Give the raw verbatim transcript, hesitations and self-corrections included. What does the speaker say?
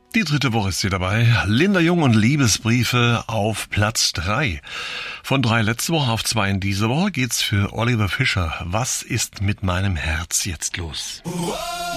Die dritte Woche ist hier dabei. Linda Jung und Liebesbriefe auf Platz drei. Von drei letzte Woche auf zwei in diese Woche geht's für Oliver Fischer. Was ist mit meinem Herz jetzt los?